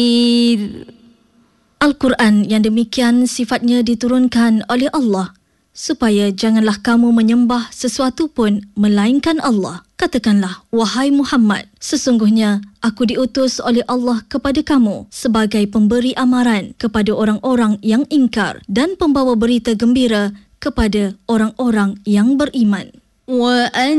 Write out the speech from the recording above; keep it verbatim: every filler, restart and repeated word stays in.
Al-Quran yang demikian sifatnya diturunkan oleh Allah supaya janganlah kamu menyembah sesuatu pun melainkan Allah. Katakanlah, wahai Muhammad, sesungguhnya aku diutus oleh Allah kepada kamu sebagai pemberi amaran kepada orang-orang yang ingkar dan pembawa berita gembira kepada orang-orang yang beriman. Wa